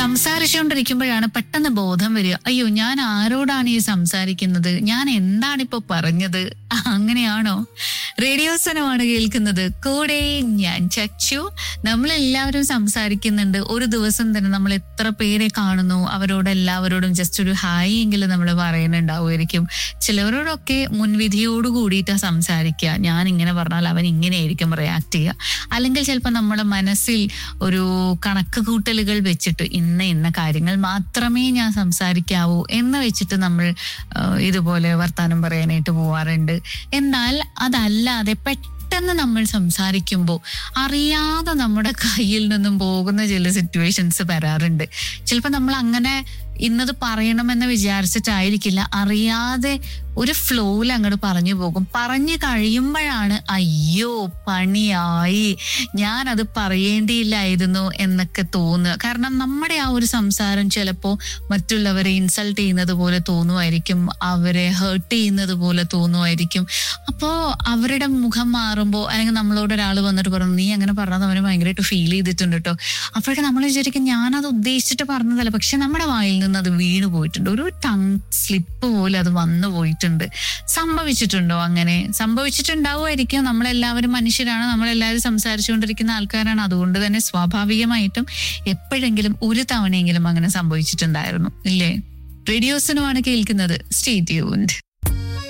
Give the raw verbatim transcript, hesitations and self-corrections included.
സംസാരിച്ചുകൊണ്ടിരിക്കുമ്പോഴാണ് പെട്ടെന്ന് ബോധം വരിക, അയ്യോ ഞാൻ ആരോടാണ് ഈ സംസാരിക്കുന്നത്, ഞാൻ എന്താണിപ്പോ പറഞ്ഞത്. അങ്ങനെയാണോ? റേഡിയോസനമാണ് കേൾക്കുന്നത്. കൂടെ ഞാൻ ചച്ചു. നമ്മളെല്ലാവരും സംസാരിക്കുന്നുണ്ട്. ഒരു ദിവസം തന്നെ നമ്മൾ എത്ര പേരെ കാണുന്നു, അവരോട് എല്ലാവരോടും ജസ്റ്റ് ഒരു ഹായ് എങ്കിലും നമ്മൾ പറയുന്നുണ്ടാവുമായിരിക്കും. ചിലവരോടൊക്കെ മുൻവിധിയോട് കൂടിയിട്ടാണ് സംസാരിക്കുക. ഞാൻ ഇങ്ങനെ പറഞ്ഞാൽ അവൻ ഇങ്ങനെയായിരിക്കും റിയാക്ട് ചെയ്യുക. അല്ലെങ്കിൽ ചിലപ്പോൾ നമ്മുടെ മനസ്സിൽ ഒരു കണക്ക് കൂട്ടലുകൾ വെച്ചിട്ട് ഇന്ന ഇന്ന കാര്യങ്ങൾ മാത്രമേ ഞാൻ സംസാരിക്കാവൂ എന്ന് വെച്ചിട്ട് നമ്മൾ ഇതുപോലെ വർത്താനം പറയാനായിട്ട് പോവാറുണ്ട്. എന്നാൽ അതല്ലാതെ പെട്ടെന്ന് നമ്മൾ സംസാരിക്കുമ്പോൾ അറിയാതെ നമ്മുടെ കയ്യിൽ നിന്നും പോകുന്ന ചില സിറ്റുവേഷൻസ് വരാറുണ്ട്. ചിലപ്പോൾ നമ്മൾ അങ്ങനെ ഇന്നത് പറയണമെന്ന് വിചാരിച്ചിട്ടായിരിക്കില്ല, അറിയാതെ ഒരു ഫ്ലോയിൽ അങ്ങോട്ട് പറഞ്ഞു പോകും. പറഞ്ഞു കഴിയുമ്പോഴാണ് അയ്യോ പണിയായി, ഞാനത് പറയേണ്ടിയില്ലായിരുന്നു എന്നൊക്കെ തോന്നുക. കാരണം നമ്മുടെ ആ ഒരു സംസാരം ചിലപ്പോൾ മറ്റുള്ളവരെ ഇൻസൾട്ട് ചെയ്യുന്നത് പോലെ തോന്നുമായിരിക്കും, അവരെ ഹേർട്ട് ചെയ്യുന്നത് പോലെ തോന്നുമായിരിക്കും. അപ്പോൾ അവരുടെ മുഖം മാറുമ്പോൾ, അല്ലെങ്കിൽ നമ്മളോട് ഒരാൾ വന്നിട്ട് പറഞ്ഞു നീ അങ്ങനെ പറഞ്ഞത് അവന് ഭയങ്കരമായിട്ട് ഫീൽ ചെയ്തിട്ടുണ്ട് കേട്ടോ, അപ്പോഴൊക്കെ നമ്മൾ വിചാരിക്കും ഞാനത് ഉദ്ദേശിച്ചിട്ട് പറഞ്ഞതല്ല, പക്ഷെ നമ്മുടെ വായിൽ നിന്ന് അത് വീണു പോയിട്ടുണ്ട്, ഒരു ടങ് സ്ലിപ്പ് പോലെ അത് വന്നു പോയിട്ടുണ്ട്. സംഭവിച്ചിട്ടുണ്ടോ? അങ്ങനെ സംഭവിച്ചിട്ടുണ്ടാവുമായിരിക്കും. നമ്മളെല്ലാവരും മനുഷ്യരാണ്, നമ്മളെല്ലാവരും സംസാരിച്ചുകൊണ്ടിരിക്കുന്ന ആൾക്കാരാണ്. അതുകൊണ്ട് തന്നെ സ്വാഭാവികമായിട്ടും എപ്പോഴെങ്കിലും ഒരു തവണയെങ്കിലും അങ്ങനെ സംഭവിച്ചിട്ടുണ്ടായിരുന്നു ഇല്ലേ? റേഡിയോസിനുമാണ് കേൾക്കുന്നത്. Stay tuned.